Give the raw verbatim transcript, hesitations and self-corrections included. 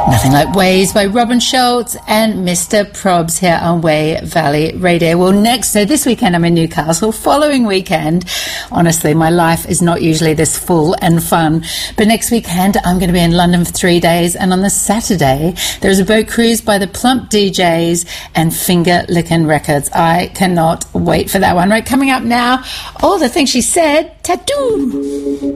Nothing Like Waves by Robin Schultz and Mister Probs here on Way Valley Radio. Well, next, so this weekend I'm in Newcastle. Following weekend, honestly, my life is not usually this full and fun. But next weekend I'm going to be in London for three days. And on the Saturday, there's a boat cruise by the Plump D Js and Finger Lickin' Records. I cannot wait for that one. Right, coming up now, all the things she said, Tattoo.